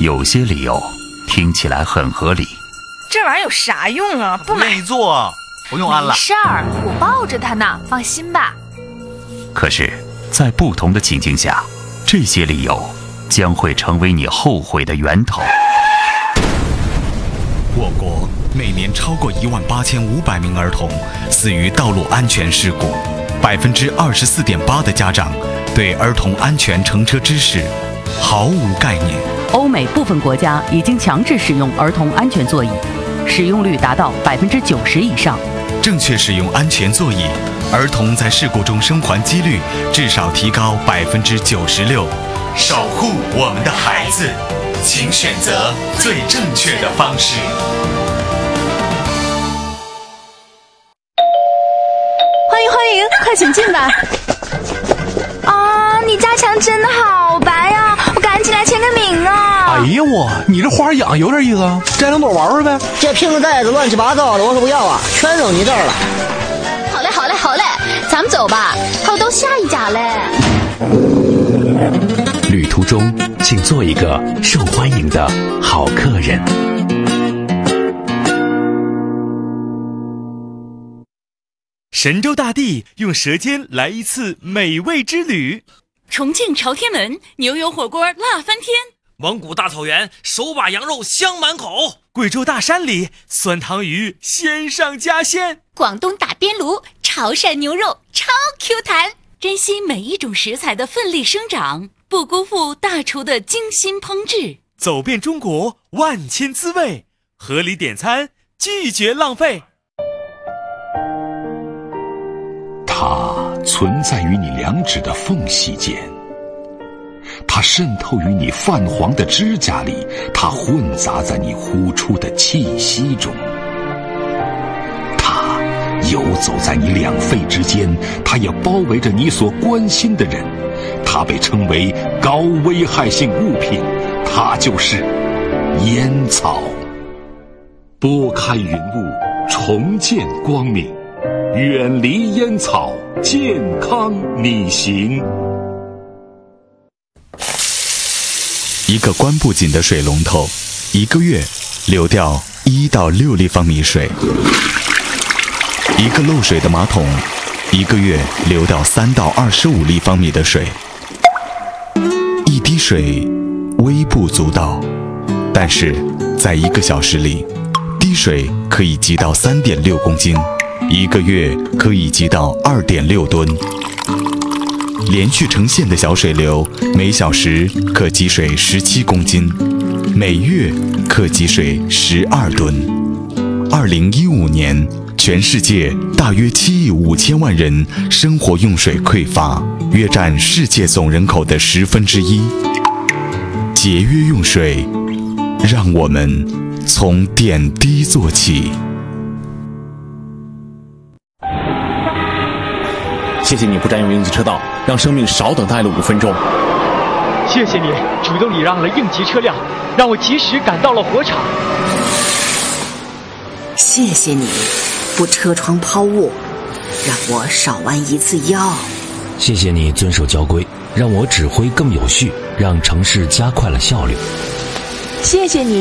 有些理由听起来很合理。 这玩意儿有啥用啊？不买。 愿意做，不用安了。 没事儿，我抱着它呢，放心吧。 可是，在不同的情境下，这些理由将会成为你后悔的源头。 我国每年超过18500名儿童死于道路安全事故，24.8%的家长对儿童安全乘车知识毫无概念。 欧美部分国家已经强制使用儿童安全座椅，使用率达到90%以上。 正确使用安全座椅，儿童在事故中生还几率至少提高96%。守护我们的孩子，请选择最正确的方式。 欢迎欢迎，快请进吧。 啊，你家墙真的好白呀，我赶紧来签个名啊！ 哎呀我，你这花养有点意思啊，摘两朵玩玩呗。 这瓶子袋子乱七八糟的，我可不要啊，全扔你这儿了。 好嘞好嘞好嘞，咱们走吧，还有到下一家嘞。 旅途中，请做一个受欢迎的好客人。 神州大地用舌尖来一次美味之旅， 重庆朝天门牛油火锅辣翻天， 蒙古大草原手把羊肉香满口， 贵州大山里酸汤鱼鲜上加鲜， 广东打边炉潮汕牛肉超 Q 弹。珍惜每一种食材的奋力生长，不辜负大厨的精心烹制。 走遍中国万千滋味，合理点餐，拒绝浪费。 它存在于你两指的缝隙间，它渗透于你泛黄的指甲里，它混杂在你呼出的气息中，它游走在你两肺之间，它也包围着你所关心的人。它被称为高危害性物品，它就是烟草。拨开云雾，重见光明，远离烟草，健康你行。 一个关不紧的水龙头，1个月流掉1到6立方米水；一个漏水的马桶，1个月流掉3到25立方米的水。一滴水微不足道，但是在1个小时里，滴水可以积到3.6公斤，1个月可以积到2.6吨。连续成线的小水流，每小时可积水17公斤，每月可积水12吨。2015年，全世界大约7亿5千万人生活用水匮乏，约占世界总人口的1/10。节约用水，让我们从点滴做起。 谢谢你不占用应急车道，让生命少等待了5分钟。 谢谢你主动礼让了应急车辆，让我及时赶到了火场。 谢谢你不车窗抛物，让我少弯1次腰。 谢谢你遵守交规，让我指挥更有序，让城市加快了效率。 谢谢你